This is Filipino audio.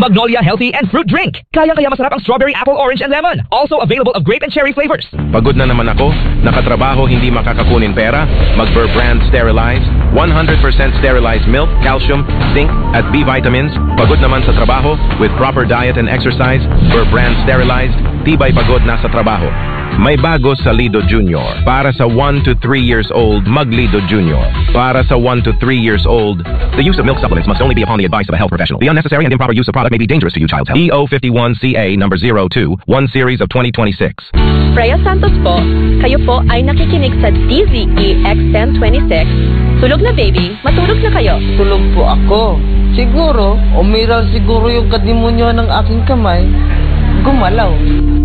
Magnolia Healthy and Fruit Drink. Kayang-kaya masarap ang strawberry, apple, orange, and lemon. Also available of grape and cherry flavors. Pagod na naman ako, nakatrabaho hindi makakakunin pera, mag-Burr Brand Sterilize, 100% sterilized milk, calcium, zinc, at B vitamins. Pagod naman sa trabaho, with proper diet and exercise, Burr Brand Sterilized, tibay pagod na sa trabaho. May bago sa Lido Junior. Para sa 1 to 3 years old, mag-Lido Junior. Para sa 1 to 3 years old, the use of milk supplements must only be upon the advice of a health professional. The unnecessary and improper use of product may be dangerous to your child's health. EO51CA number 02, 1 series of 2026. Freya Santos po, kayo po ay nakikinig sa DZE X1026. Tulog na baby, matulog na kayo. Tulog po ako. Siguro, umiral siguro yung kadimonyo ng aking kamay. Gumalaw.